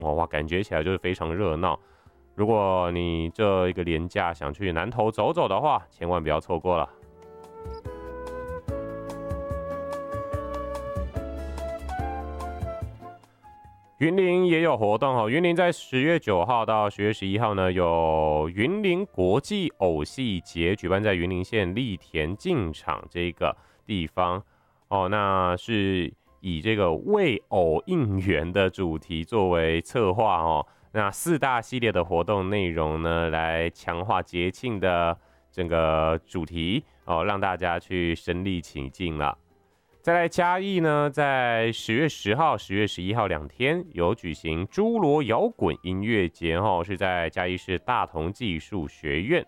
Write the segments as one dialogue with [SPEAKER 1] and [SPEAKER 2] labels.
[SPEAKER 1] 哇，感觉起来就是非常热闹。如果你这一个连假想去南投走走的话，千万不要错过了。云林也有活动，云林在10月9号到10月11号呢，有云林国际偶戏节举办在云林县栗田径场这个地方那是以这个为偶应援的主题作为策划那4大系列的活动内容呢，来强化节庆的整个主题让大家去身临其境了。再来嘉义呢，在10月10号、10月11号2天有举行侏罗摇滚音乐节是在嘉义市大同技术学院。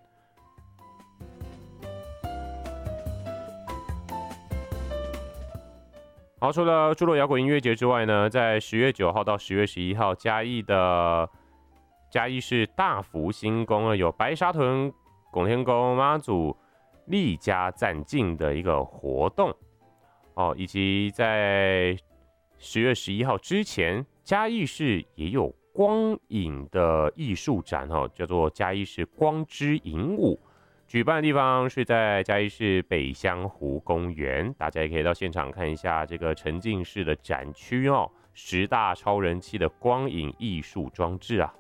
[SPEAKER 1] 好，除了侏罗摇滚音乐节之外呢，在10月9号到10月11号，嘉义市大福星宫有白沙屯拱天宫妈祖立家赞境的一个活动。以及在10月11号之前，嘉义市也有光影的艺术展叫做嘉义市光之影舞，举办的地方是在嘉义市北香湖公园，大家也可以到现场看一下这个沉浸式的展区10大超人气的光影艺术装置啊。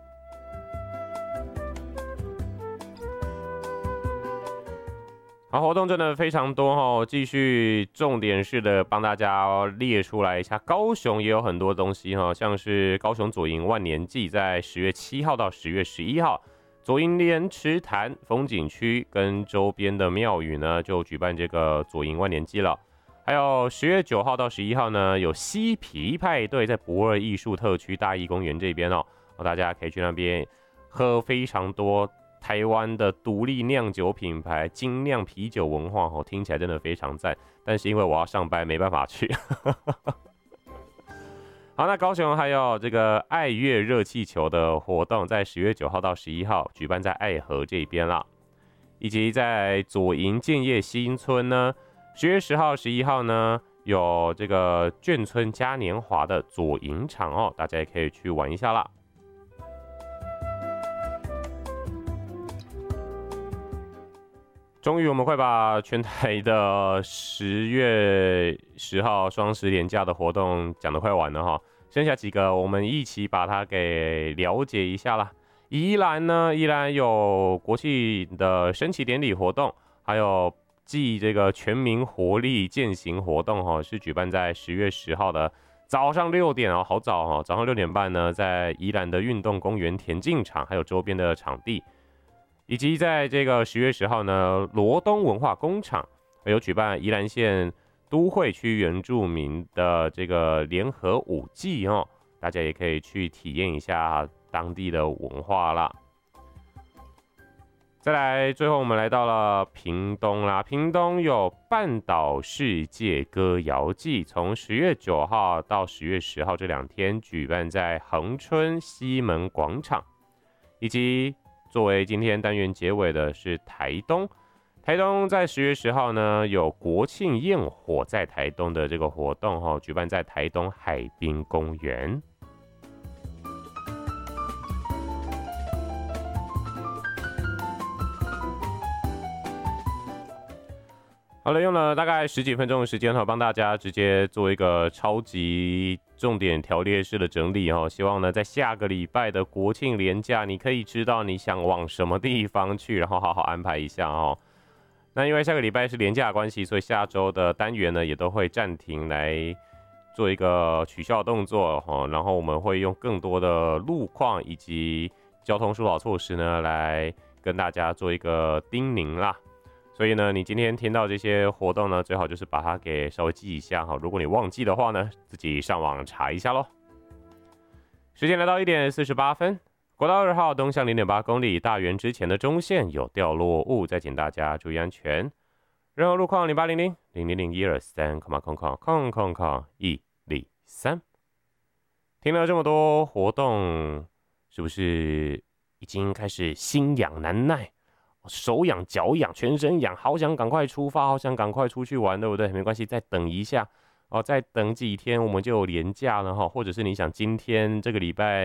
[SPEAKER 1] 好，活动真的非常多继续重点式的帮大家列出来一下。高雄也有很多东西像是高雄左营万年祭，在10月7号到10月11号，左营莲池潭风景区跟周边的庙宇呢，就举办这个左营万年祭了。还有10月9号到11号呢，有嬉皮派对在駁二艺术特区大义公园这边大家可以去那边喝非常多台湾的独立酿酒品牌精酿啤酒文化听起来真的非常赞，但是因为我要上班没办法去。好，那高雄还有这个爱乐热气球的活动，在10月9号到11号举办在爱河这边啦，以及在左营建业新村呢，10月10号、11号呢有这个眷村嘉年华的左营场大家也可以去玩一下啦。终于我们会把全台的10月10号双十连假的活动讲得快完了剩下几个我们一起把它给了解一下啦。宜兰呢，宜兰有国庆的升旗典礼活动，还有继这个全民活力健行活动是举办在10月10号的早上6点好早早上6点半呢，在宜兰的运动公园田径场还有周边的场地。以及在这个10月10号呢，罗东文化工厂有举办宜兰县都会区原住民的这个联合舞季大家也可以去体验一下当地的文化啦。再来，最后我们来到了屏东啦，屏东有半岛世界歌谣季，从10月9号到10月10号这2天举办在恒春西门广场，以及作为今天单元结尾的是台东，台东在10月10号呢有国庆焰火在台东的这个活动举办在台东海滨公园。好了，用了大概10几分钟的时间帮大家直接做一个超级重点条列式的整理希望呢在下个礼拜的国庆连假，你可以知道你想往什么地方去，然后好好安排一下那因为下个礼拜是连假的关系，所以下周的单元呢也都会暂停来做一个取消动作然后我们会用更多的路况以及交通疏导措施呢来跟大家做一个叮咛啦。所以呢，你今天听到这些活动呢，最好就是把它给稍微记一下如果你忘记的话呢，自己上网查一下咯。时间来到1点48分，国道2号东向0.8公里大园之前的中线有掉落物，再请大家注意安全。任何路况0800-000-123，听了这么多活动，是不是已经开始心痒难耐？手痒脚痒全身痒，好想赶快出发，好想赶快出去玩，对不对？没关系，再等一下再等几天我们就有连假了或者是你想今天这个礼拜